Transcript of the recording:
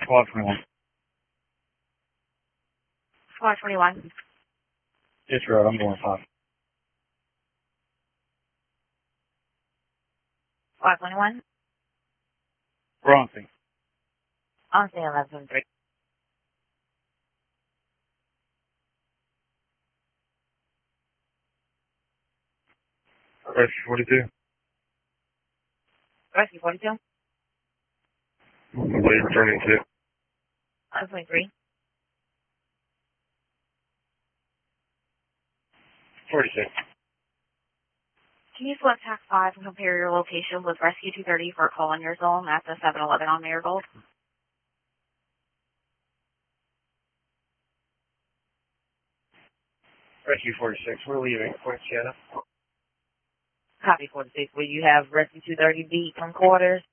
Squad 21. Squad 21. Ditch road, I'm going 5. Squad 21. Bronson. On scene 11-3. Rescue 42. Rescue 42. What are you returning to? 11-3. 46. Can you select tax 5 and compare your location with Rescue 230 for a call in your zone at the 7-Eleven on Marigold? Rescue 46, we're leaving. Point Sienna. Copy 46. Will you have Rescue 230 beat from quarters?